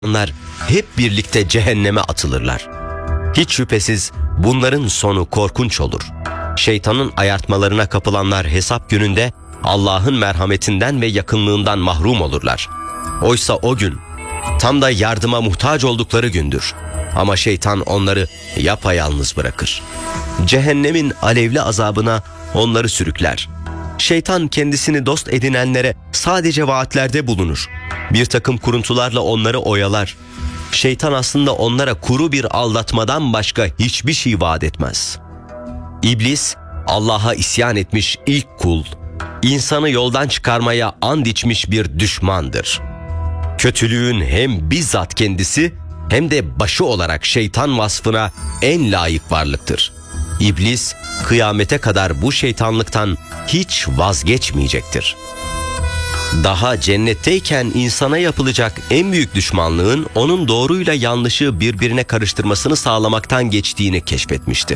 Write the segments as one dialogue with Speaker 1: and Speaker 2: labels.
Speaker 1: Onlar hep birlikte cehenneme atılırlar. Hiç şüphesiz bunların sonu korkunç olur. Şeytanın ayartmalarına kapılanlar hesap gününde Allah'ın merhametinden ve yakınlığından mahrum olurlar. Oysa o gün tam da yardıma muhtaç oldukları gündür. Ama şeytan onları yapayalnız bırakır. Cehennemin alevli azabına onları sürükler. Şeytan kendisini dost edinenlere sadece vaatlerde bulunur. Bir takım kuruntularla onları oyalar. Şeytan aslında onlara kuru bir aldatmadan başka hiçbir şey vaat etmez. İblis, Allah'a isyan etmiş ilk kul, insanı yoldan çıkarmaya and içmiş bir düşmandır. Kötülüğün hem bizzat kendisi hem de başı olarak şeytan vasfına en layık varlıktır. İblis, kıyamete kadar bu şeytanlıktan hiç vazgeçmeyecektir. Daha cennetteyken insana yapılacak en büyük düşmanlığın onun doğruyla yanlışı birbirine karıştırmasını sağlamaktan geçtiğini keşfetmişti.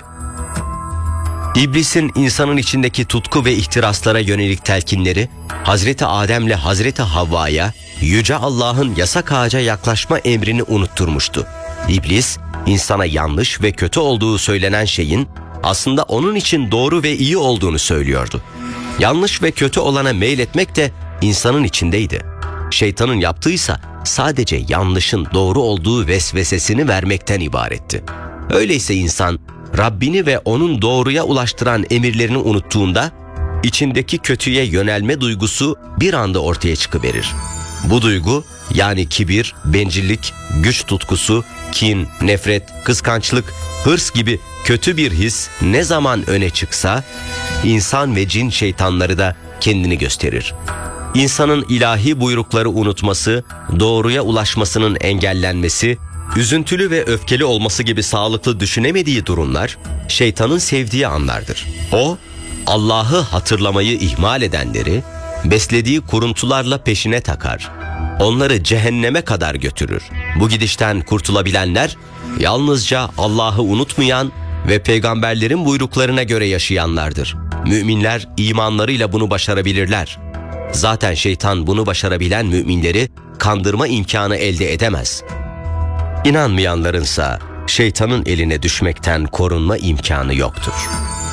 Speaker 1: İblisin insanın içindeki tutku ve ihtiraslara yönelik telkinleri Hazreti Adem'le Hazreti Havva'ya Yüce Allah'ın yasak ağaca yaklaşma emrini unutturmuştu. İblis, insana yanlış ve kötü olduğu söylenen şeyin aslında onun için doğru ve iyi olduğunu söylüyordu. Yanlış ve kötü olana meyletmek de insanın içindeydi. Şeytanın yaptığıysa sadece yanlışın doğru olduğu vesvesesini vermekten ibaretti. Öyleyse insan Rabbini ve onun doğruya ulaştıran emirlerini unuttuğunda içindeki kötüye yönelme duygusu bir anda ortaya çıkıverir. Bu duygu yani kibir, bencillik, güç tutkusu, kin, nefret, kıskançlık, hırs gibi kötü bir his ne zaman öne çıksa insan ve cin şeytanları da kendini gösterir. İnsanın ilahi buyrukları unutması, doğruya ulaşmasının engellenmesi, üzüntülü ve öfkeli olması gibi sağlıklı düşünemediği durumlar şeytanın sevdiği anlardır. O, Allah'ı hatırlamayı ihmal edenleri beslediği kuruntularla peşine takar. Onları cehenneme kadar götürür. Bu gidişten kurtulabilenler yalnızca Allah'ı unutmayan ve peygamberlerin buyruklarına göre yaşayanlardır. Müminler imanlarıyla bunu başarabilirler. Zaten şeytan bunu başarabilen müminleri kandırma imkanı elde edemez. İnanmayanlarınsa şeytanın eline düşmekten korunma imkanı yoktur.